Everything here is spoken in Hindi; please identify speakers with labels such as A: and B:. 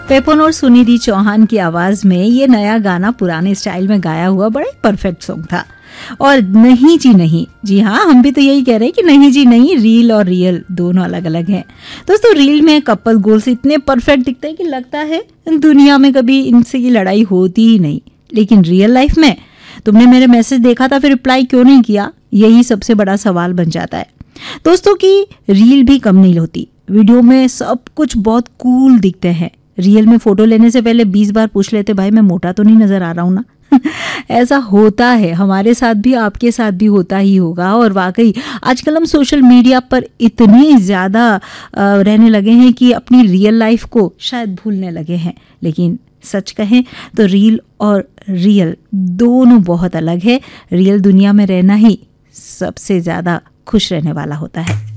A: पेपन और सुनिधि चौहान की आवाज में ये नया गाना पुराने स्टाइल में गाया हुआ बड़ा ही परफेक्ट सॉन्ग था। और नहीं जी नहीं, जी हाँ, हम भी तो यही कह रहे हैं कि नहीं जी नहीं, रील और रियल दोनों अलग अलग हैं। दोस्तों, रील में कपल गोल्स इतने परफेक्ट दिखते हैं कि लगता है दुनिया में कभी इनसे की लड़ाई होती ही नहीं। लेकिन रियल लाइफ में तुमने मेरे मैसेज देखा था फिर रिप्लाई क्यों नहीं किया, यही सबसे बड़ा सवाल बन जाता है। दोस्तों की रील भी कम नहीं होती, वीडियो में सब कुछ बहुत कूल दिखते हैं, रियल में फोटो लेने से पहले 20 बार पूछ लेते भाई मैं मोटा तो नहीं नजर आ रहा हूं ना। ऐसा होता है, हमारे साथ भी, आपके साथ भी होता ही होगा। और वाकई आजकल हम सोशल मीडिया पर इतने ज़्यादा रहने लगे हैं कि अपनी रियल लाइफ को शायद भूलने लगे हैं। लेकिन सच कहें तो रील और रियल दोनों बहुत अलग है। रियल दुनिया में रहना ही सबसे ज़्यादा खुश रहने वाला होता है।